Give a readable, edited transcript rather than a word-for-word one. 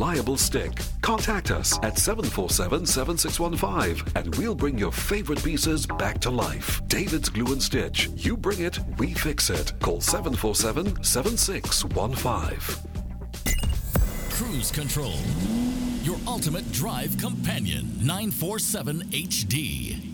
reliable stick. Contact us at 747-7615 and we'll bring your favorite pieces back to life. David's Glue and Stitch. You bring it, we fix it. Call 747-7615. Cruise Control, your ultimate drive companion, 947 HD.